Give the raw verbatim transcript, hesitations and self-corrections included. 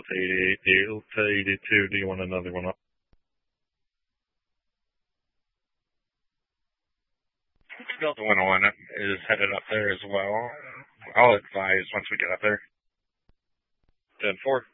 Delta eighty-eight, Delta eighty-two, do you want another one up? Delta one oh one is headed up there as well. I'll advise once we get up there. ten four.